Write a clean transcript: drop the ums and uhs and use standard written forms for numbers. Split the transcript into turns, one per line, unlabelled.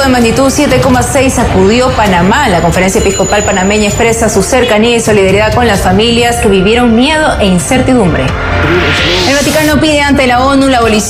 de magnitud 7,6 sacudió Panamá. La Conferencia Episcopal Panameña expresa su cercanía y solidaridad con las familias que vivieron miedo e incertidumbre. El Vaticano pide ante la ONU la abolición